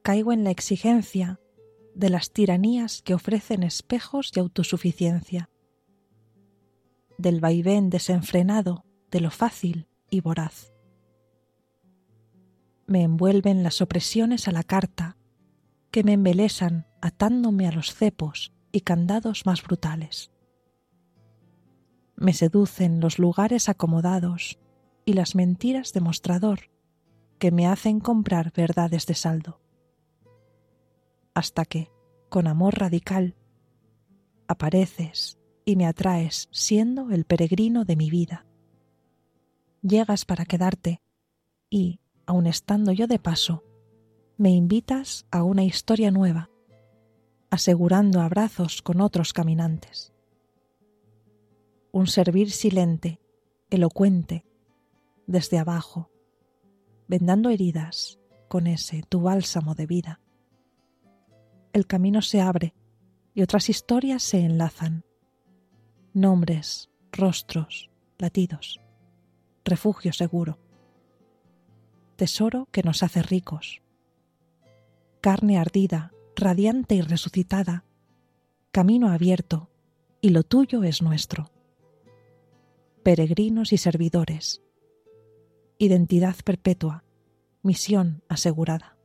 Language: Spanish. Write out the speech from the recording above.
caigo en la exigencia de las tiranías que ofrecen espejos de autosuficiencia, del vaivén desenfrenado de lo fácil y voraz. Me envuelven las opresiones a la carta, que me embelesan atándome a los cepos y candados más brutales. Me seducen los lugares acomodados y las mentiras de mostrador que me hacen comprar verdades de saldo. Hasta que, con amor radical, apareces y me atraes siendo el peregrino de mi vida. Llegas para quedarte y, aun estando yo de paso, me invitas a una historia nueva, asegurando abrazos con otros caminantes. Un servir silente, elocuente, desde abajo, vendando heridas con ese tu bálsamo de vida. El camino se abre y otras historias se enlazan. Nombres, rostros, latidos, refugio seguro. Tesoro que nos hace ricos. Carne ardida, radiante y resucitada. Camino abierto y lo tuyo es nuestro. Peregrinos y servidores. Identidad perpetua, misión asegurada.